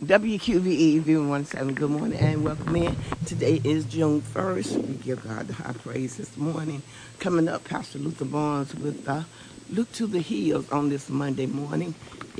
WQVE V17, good morning and welcome in. Today is June 1st. We give God the high praise this morning. Coming up, Pastor Luther Barnes with Look to the Hills on this Monday morning.